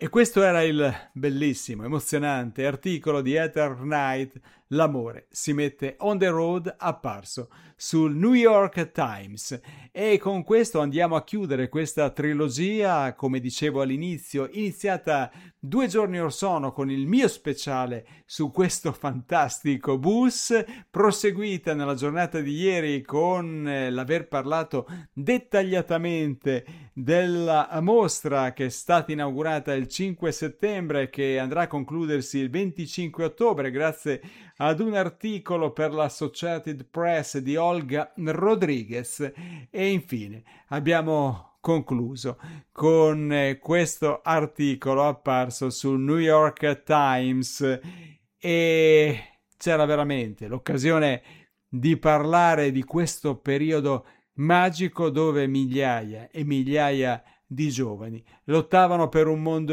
E questo era il bellissimo, emozionante articolo di Heather Knight, L'amore si mette on the road, apparso sul New York Times. E con questo andiamo a chiudere questa trilogia, come dicevo all'inizio, iniziata 2 giorni or sono con il mio speciale su questo fantastico bus, proseguita nella giornata di ieri con l'aver parlato dettagliatamente della mostra che è stata inaugurata il 5 settembre, che andrà a concludersi il 25 ottobre grazie ad un articolo per l'Associated Press di Olga Rodriguez. E infine abbiamo concluso con questo articolo apparso sul New York Times, e c'era veramente l'occasione di parlare di questo periodo magico dove migliaia e migliaia di giovani lottavano per un mondo